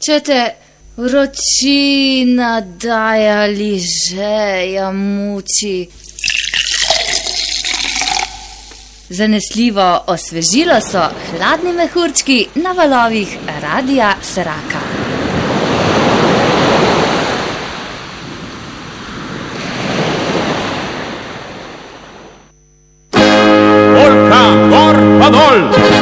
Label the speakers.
Speaker 1: Če te vročina daje ali žeja muči. Zanesljivo osvežilo so hladni mehurčki na valovih Radia Sraka.